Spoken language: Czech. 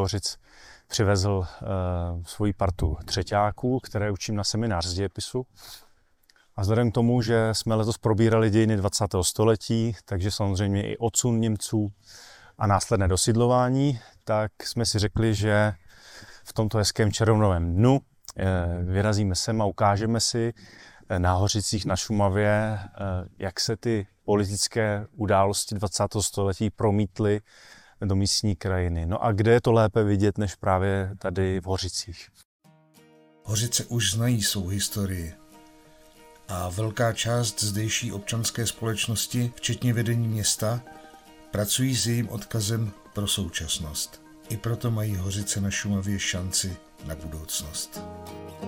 Hořic přivezl svoji partu třeťáků, které učím na seminář z dějepisu. A vzhledem k tomu, že jsme letos probírali dějiny 20. století, takže samozřejmě i odsun Němců a následné dosidlování, tak jsme si řekli, že v tomto hezkém červnovém dnu vyrazíme sem a ukážeme si na Hořicích na Šumavě, jak se ty politické události 20. století promítly do místní krajiny. No a kde je to lépe vidět, než právě tady v Hořicích? Hořice už znají svou historii a velká část zdejší občanské společnosti, včetně vedení města, pracují s jejím odkazem pro současnost. I proto mají Hořice na Šumavě šanci na budoucnost.